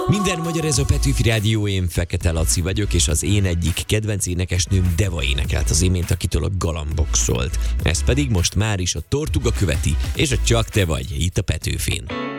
Minden magyar, ez a Petőfi Rádió, én Fekete Laci vagyok, és az én egyik kedvenc énekesnőm Deva énekelt az imént, akitől a galambok szólt. Ez pedig most már is a Tortuga követi, és a Csak te vagy, itt a Petőfin.